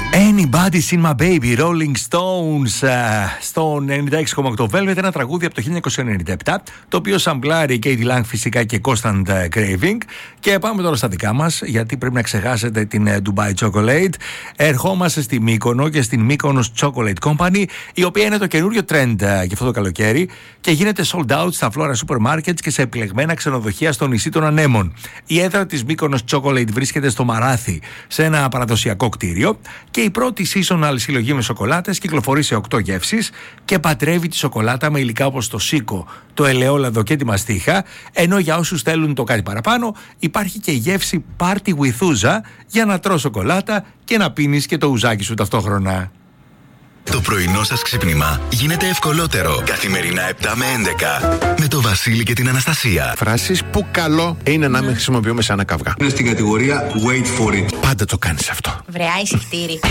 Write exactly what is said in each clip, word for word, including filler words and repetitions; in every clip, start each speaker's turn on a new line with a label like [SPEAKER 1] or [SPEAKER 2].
[SPEAKER 1] Anybody's in my baby, Rolling Stones, uh, στο ενενήντα έξι κόμμα οκτώ Velvet, ένα τραγούδι από το χίλια εννιακόσια ενενήντα επτά, το οποίο σαμπλάρει η Katie Lang φυσικά και Constant Craving. Και πάμε τώρα στα δικά μας, γιατί πρέπει να ξεχάσετε την Dubai Chocolate. Ερχόμαστε στη Μύκονο και στην Mykonos Chocolate Company, η οποία είναι το καινούριο trend για αυτό το καλοκαίρι και γίνεται sold out στα Flora Supermarkets και σε επιλεγμένα ξενοδοχεία στο νησί των Ανέμων. Η έδρα της Mykonos Chocolate βρίσκεται στο Μαράθι, σε ένα παραδοσιακό κτίριο, και η πρώτη seasonal συλλογή με σοκολάτες κυκλοφορεί σε οκτώ γεύσεις και πατρεύει τη σοκολάτα με υλικά όπως το σίκο, το ελαιόλαδο και τη μαστίχα, ενώ για όσους θέλουν το κάτι παραπάνω υπάρχει και η γεύση Party with Ouza για να τρως σοκολάτα και να πίνεις και το ουζάκι σου ταυτόχρονα.
[SPEAKER 2] Το πρωινό σας ξύπνημα γίνεται ευκολότερο. Καθημερινά επτά με έντεκα. Με το Βασίλη και την Αναστασία.
[SPEAKER 3] Φράσεις που καλό είναι να μην χρησιμοποιούμε σαν καυγά.
[SPEAKER 4] Είναι στην κατηγορία wait for it.
[SPEAKER 3] Πάντα το κάνεις αυτό.
[SPEAKER 5] Βρεά εισιτήρι.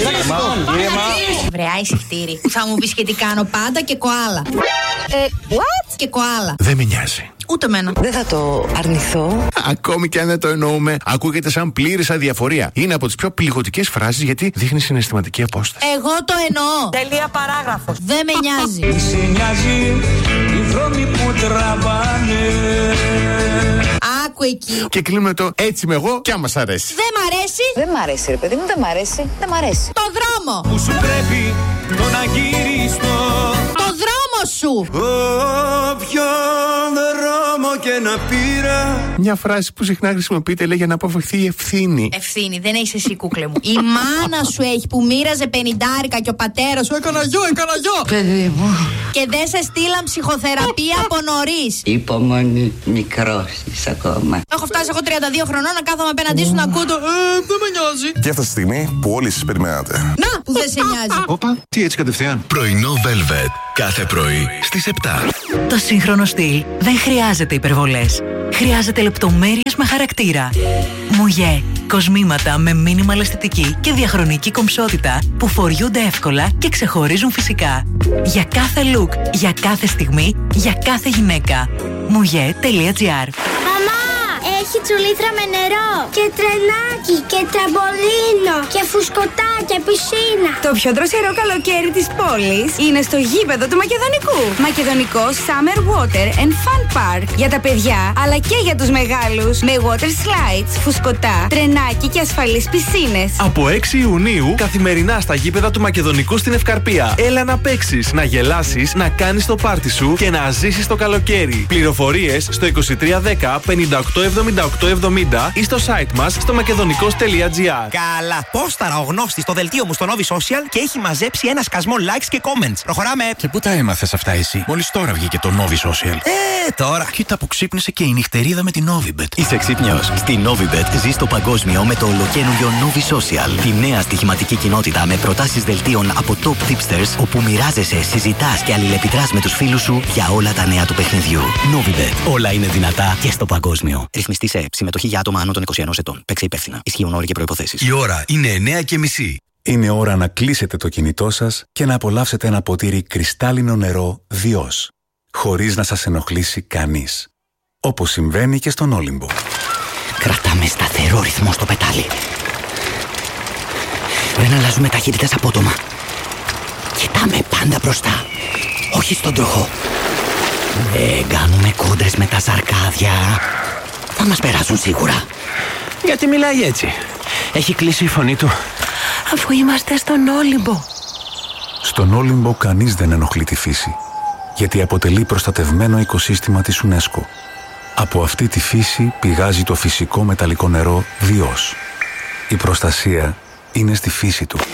[SPEAKER 5] Βρεά εισιτήρι. Θα μου πεις και τι κάνω πάντα και κοάλα. Ε, what? Και κοάλα.
[SPEAKER 3] Δεν με νοιάζει.
[SPEAKER 5] Ούτε εμένα.
[SPEAKER 6] Δεν θα το αρνηθώ.
[SPEAKER 3] Ακόμη και αν δεν το εννοούμε, ακούγεται σαν πλήρης αδιαφορία. Είναι από τις πιο πληγωτικές φράσεις γιατί δείχνει συναισθηματική απόσταση.
[SPEAKER 5] Εγώ το εννοώ.
[SPEAKER 6] Τελεία παράγραφος.
[SPEAKER 5] Δεν με νοιάζει.
[SPEAKER 7] Σε νοιάζει οι δρόμοι που τραβάνε.
[SPEAKER 5] Άκου εκεί.
[SPEAKER 3] Και κλείνουμε το έτσι με εγώ κι άμα σ' αρέσει.
[SPEAKER 5] Δεν μ' αρέσει.
[SPEAKER 6] Δεν μ' αρέσει ρε παιδί μου, δεν μ' αρέσει. Δεν μ' αρέσει.
[SPEAKER 5] Το δρόμο.
[SPEAKER 7] Που σου πρέπει το να γυρίστο.
[SPEAKER 5] Το δρόμο σου.
[SPEAKER 7] Όποιον δρόμο και να πήρα.
[SPEAKER 3] Μια φράση που συχνά χρησιμοποιείται λέει για να αποφευχθεί η ευθύνη.
[SPEAKER 5] Ευθύνη, δεν έχεις εσύ κούκλε μου. Η μάνα σου έχει που μοίραζε πενηντάρικα και ο πατέρας σου έκανα γιο, έκανα γιο.
[SPEAKER 6] Παιδί μου.
[SPEAKER 5] Και δεν σε στείλαν ψυχοθεραπεία από νωρίς.
[SPEAKER 6] Υπομονή, μικρός είσαι ακόμα.
[SPEAKER 5] Έχω φτάσει εγώ τριάντα δύο χρονών να κάθομαι απέναντί σου να ακούω το Ε, δεν με νοιάζει.
[SPEAKER 8] Και έφτασε τη στιγμή που όλοι σας περιμένατε.
[SPEAKER 5] Να, που δεν σε νοιάζει.
[SPEAKER 4] Όπα, τι έτσι κατευθείαν.
[SPEAKER 2] Πρωινό Velvet. Κάθε πρωί στις επτά.
[SPEAKER 9] Το σύγχρονο στυλ δεν χρειάζεται υπερβολές. Χρειάζεται λεπτομέρειες με χαρακτήρα. Μουγέ. Κοσμήματα με μίνιμαλ αισθητική και διαχρονική κομψότητα που φοριούνται εύκολα και ξεχωρίζουν φυσικά. Για κάθε look, για κάθε στιγμή, για κάθε γυναίκα. Mougé.gr.
[SPEAKER 10] Έχει τσουλήθρα με νερό και τρενάκι και τραμπολίνο και φουσκωτά και πισίνα.
[SPEAKER 11] Το πιο δροσερό καλοκαίρι της πόλης είναι στο γήπεδο του Μακεδονικού. Μακεδονικό Summer Water and Fun Park. Για τα παιδιά αλλά και για τους μεγάλους. Με water slides, φουσκωτά, τρενάκι και ασφαλείς πισίνες.
[SPEAKER 12] Από έξι Ιουνίου καθημερινά στα γήπεδα του Μακεδονικού στην Ευκαρπία. Έλα να παίξεις, να γελάσεις, να κάνεις το πάρτι σου και να ζήσεις το καλοκαίρι. Πληροφορίες στο είκοσι τρία δέκα πενήντα οκτώ εβδομήντα οκτώ εβδομήντα ή στο site μας στο μακεδονικός.gr.
[SPEAKER 13] Καλά, πόσταρα ο γνώστης στο δελτίο μου στο Novi Social και έχει μαζέψει ένα σκασμό likes και comments. Προχωράμε.
[SPEAKER 14] Και πού τα έμαθες αυτά εσύ? Μόλις τώρα βγήκε το Novi Social.
[SPEAKER 13] Ε, τώρα.
[SPEAKER 14] Κοίτα που ξύπνησε και η νυχτερίδα με την Novibet.
[SPEAKER 15] Είσαι ξύπνιος? Στη Novibet ζεις το παγκόσμιο με το ολοκαίνουργιο Novi Social. Τη νέα στοιχηματική κοινότητα με προτάσεις δελτίων από top tipsters, όπου μοιράζεσαι, συζητάς και αλληλεπιδράς με τους φίλους σου για όλα τα νέα του παιχνιδιού. Novibet. Όλα είναι δυνατά και στο παγκόσμιο. Ρυθμιστή σε συμμετοχή για άτομα άνω των είκοσι ενός ετών. Παίξε υπεύθυνα. Ισχύουν όροι και προϋποθέσεις.
[SPEAKER 2] Η ώρα είναι εννιά και μισή.
[SPEAKER 16] Είναι ώρα να κλείσετε το κινητό σας και να απολαύσετε ένα ποτήρι κρυστάλλινο νερό Διός, χωρίς να σας ενοχλήσει κανείς. Όπως συμβαίνει και στον Όλυμπο.
[SPEAKER 15] Κρατάμε σταθερό ρυθμό στο πετάλι. Δεν αλλάζουμε ταχύτητες απότομα. Κοιτάμε πάντα μπροστά. Όχι στον τροχό. Δεν κάνουμε κόντρες με τα σαρκάδια. Θα μας περάσουν σίγουρα.
[SPEAKER 17] Γιατί μιλάει έτσι? Έχει κλείσει η φωνή του.
[SPEAKER 11] Αφού είμαστε στον Όλυμπο.
[SPEAKER 16] Στον Όλυμπο κανείς δεν ενοχλεί τη φύση, γιατί αποτελεί προστατευμένο οικοσύστημα της UNESCO. Από αυτή τη φύση πηγάζει το φυσικό μεταλλικό νερό Διός. Η προστασία είναι στη φύση του.